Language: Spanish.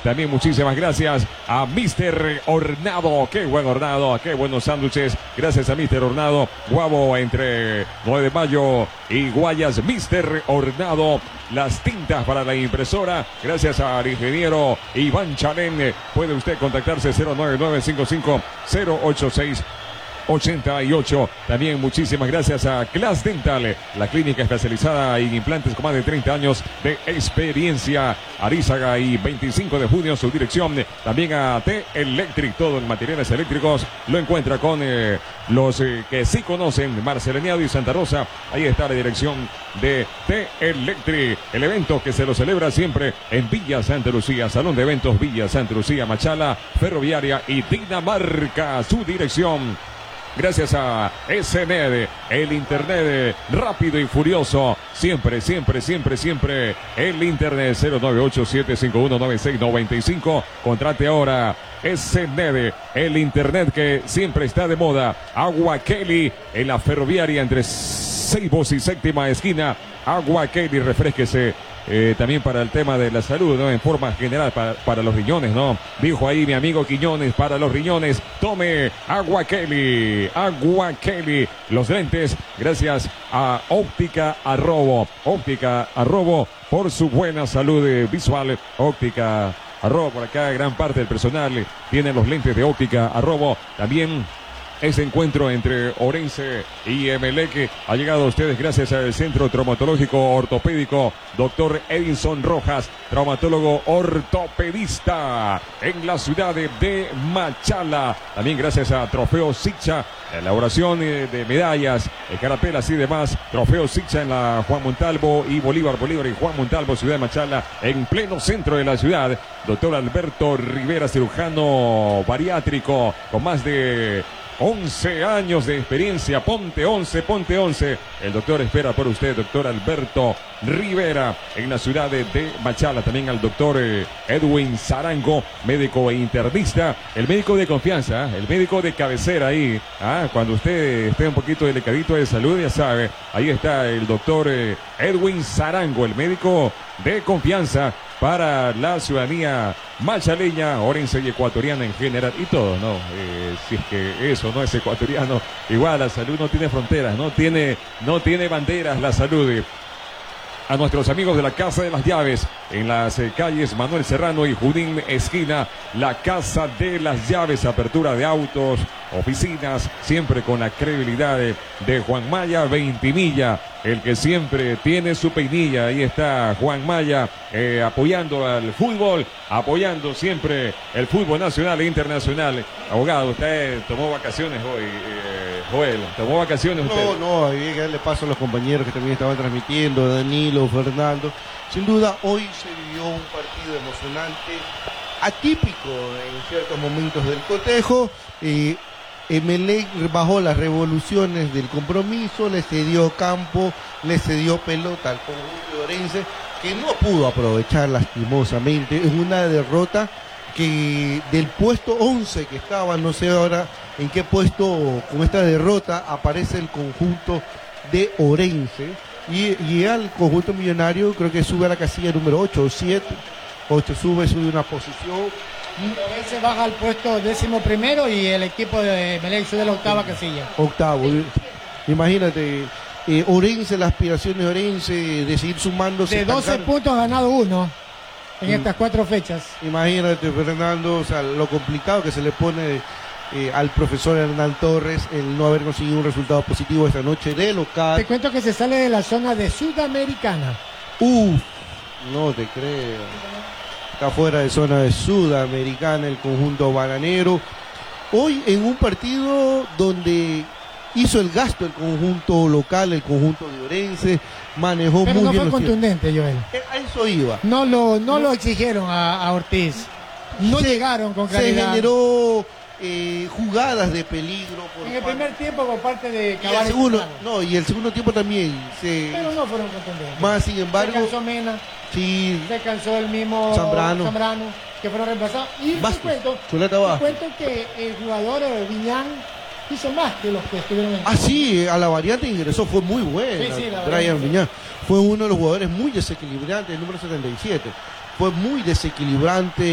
También muchísimas gracias a Mr. Hornado. Qué buen hornado, qué buenos sándwiches. Gracias a Mr. Hornado. Guavo entre 9 de mayo y Guayas. Mr. Hornado. Las tintas para la impresora. Gracias al ingeniero Iván Chalén. Puede usted contactarse 09955-086-88. También muchísimas gracias a Class Dental, la clínica especializada en implantes con más de 30 años de experiencia. Arizaga y 25 de junio su dirección. También a T-Electric, todo en materiales eléctricos lo encuentra con los que sí conocen, Marceleniado y Santa Rosa. Ahí está la dirección de T-Electric, el evento que se lo celebra siempre en Villa Santa Lucía, Salón de Eventos Villa Santa Lucía, Machala, Ferroviaria y Dinamarca, su dirección. Gracias a SNED, el internet rápido y furioso. Siempre, siempre, siempre, siempre el internet. 098-751-9695. Contrate ahora SNED, el internet que siempre está de moda. Agua Kelly en la Ferroviaria entre Seibos y Séptima Esquina. Agua Kelly, refrésquese. También para el tema de la salud, ¿no? En forma general, para los riñones, ¿no? Dijo ahí mi amigo Quiñones, para los riñones, tome Agua Kelly. Agua Kelly. Los lentes, gracias a Óptica Arrobo. Óptica Arrobo, por su buena salud visual. Óptica Arrobo, por acá gran parte del personal tiene los lentes de Óptica Arrobo. También ese encuentro entre Orense y Emelec ha llegado a ustedes gracias al Centro Traumatológico Ortopédico Dr. Edinson Rojas, traumatólogo ortopedista en la ciudad de Machala. También gracias a Trofeo Sicha, elaboración de medallas, carapelas y demás. Trofeo Sicha en la Juan Montalvo y Bolívar y Juan Montalvo, ciudad de Machala, en pleno centro de la ciudad. Doctor Alberto Rivera, cirujano bariátrico con más de 11 años de experiencia. Ponte 11. El doctor espera por usted, doctor Alberto Rivera, en la ciudad de Machala. También al doctor Edwin Zarango, médico e internista, el médico de confianza, el médico de cabecera ahí. Cuando usted esté un poquito delicadito de salud, ya sabe, ahí está el doctor Edwin Zarango, el médico de confianza para la ciudadanía machaleña, orense y ecuatoriana en general, y todo, ¿no? Si es que eso no es ecuatoriano, igual la salud no tiene fronteras, no tiene banderas la salud. A nuestros amigos de la Casa de las Llaves, en las calles Manuel Serrano y Junín Esquina, la Casa de las Llaves, apertura de autos, oficinas, siempre con la credibilidad de Juan Maya Ventimilla, el que siempre tiene su peinilla. Ahí está Juan Maya, apoyando al fútbol, apoyando siempre el fútbol nacional e internacional. Abogado, usted tomó vacaciones hoy, Joel, ¿tomó vacaciones usted? No, ahí le paso a los compañeros que también estaban transmitiendo, Danilo, Fernando. Sin duda, hoy se vivió un partido emocionante, atípico en ciertos momentos del cotejo. Emelec bajó las revoluciones del compromiso, le cedió campo, le cedió pelota al conjunto orense, que no pudo aprovechar lastimosamente. Es una derrota que del puesto 11 que estaba, no sé ahora en qué puesto con esta derrota aparece el conjunto de Orense, y al conjunto millonario creo que sube a la casilla número 8 o 7, sube una posición. Orense baja al puesto 11º y el equipo de Emelec sube a la octava casilla. Octavo, imagínate. Orense, las aspiraciones de Orense de seguir sumándose. De 12 puntos ha ganado 1 en estas 4 fechas. Imagínate, Fernando, o sea, lo complicado que se le pone al profesor Hernán Torres el no haber conseguido un resultado positivo esta noche de local. Te cuento que se sale de la zona de Sudamericana. No te creo. Está fuera de zona de Sudamericana el conjunto bananero. Hoy en un partido donde hizo el gasto el conjunto local, el conjunto de Orense, manejó pero muy no bien. Fue contundente, Joel. A eso iba. No lo exigieron a Ortiz. No llegaron con claridad. Se generó jugadas de peligro. En el primer tiempo por parte de Cabal. Y el segundo tiempo también. Pero no fueron contundentes. Más sin embargo. Se cansó Mena. Sí. Se cansó el mismo Zambrano, que fueron reemplazados. Y te cuento que el jugador Viñán hizo más que los que estuvieron en sí, a la variante ingresó, fue muy buena. Sí, Brian Viñán fue uno de los jugadores muy desequilibrantes, el número 77. Fue muy desequilibrante.